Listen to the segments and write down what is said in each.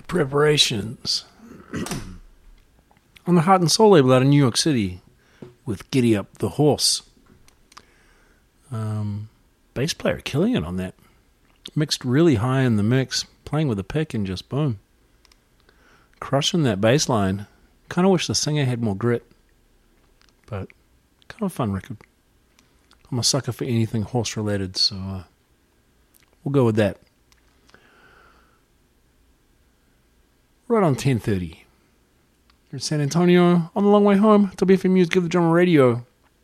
Preparations on the Heart and Soul label out of New York City with Giddy Up the Horse. Bass player killing it on that. Mixed really high in the mix, playing with a pick and just boom. Crushing that bass line. Kind of wish the singer had more grit, but kind of a fun record. I'm a sucker for anything horse related, so we'll go with that. Right on 10:30. Here in San Antonio, on the long way home, WFMU's Give the Drummer Radio.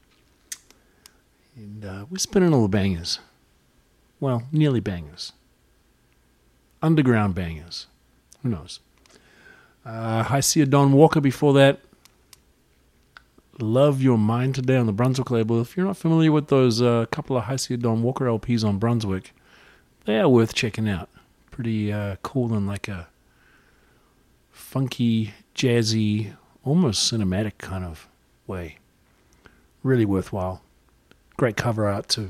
And we're spinning all the bangers. Well, nearly bangers. Underground bangers. Who knows? High Seer Don Walker before that. Love Your Mind Today on the Brunswick label. If you're not familiar with those couple of High Seer Don Walker LPs on Brunswick, they are worth checking out. Pretty cool in like a funky, jazzy, almost cinematic kind of way. Really worthwhile. Great cover art too.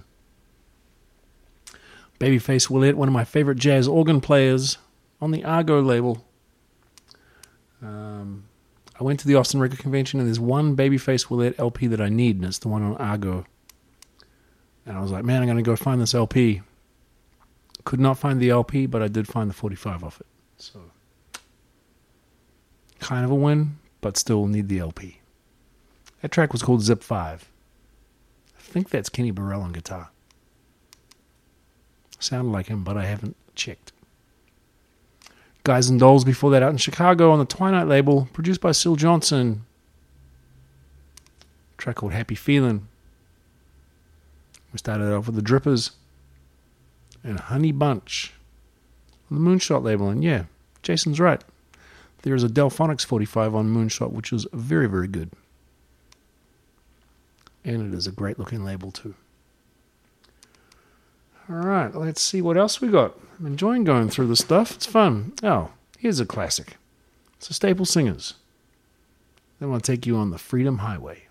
Babyface Willette, one of my favorite jazz organ players on the Argo label. I went to the Austin Record Convention and there's one Babyface Willette LP that I need, and it's the one on Argo. And I was like, man, I'm going to go find this LP. Could not find the LP, but I did find the 45 off it. So, kind of a win, but still need the LP. That track was called Zip 5. I think that's Kenny Burrell on guitar. Sounded like him, but I haven't checked. Guys and Dolls before that out in Chicago on the Twilight label, produced by Syl Johnson. A track called Happy Feelin'. We started off with the Drippers and Honey Bunch on the Moonshot label. And yeah, Jason's right. There is a Delphonics 45 on Moonshot, which is very, very good. And it is a great looking label too. All right, let's see what else we got. I'm enjoying going through this stuff. It's fun. Oh, here's a classic. It's the Staple Singers. They want to take you on the Freedom Highway.